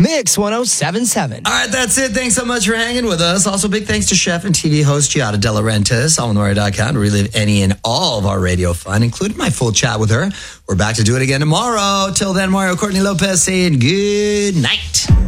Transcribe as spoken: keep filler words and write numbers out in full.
Mix one oh seven point seven. All right, that's it. Thanks so much for hanging with us. Also, big thanks to chef and T V host Giada De Laurentiis, all maria dot com to relive any and all of our radio fun, including my full chat with her. We're back to do it again tomorrow. Till then, Mario Courtney Lopez saying good night.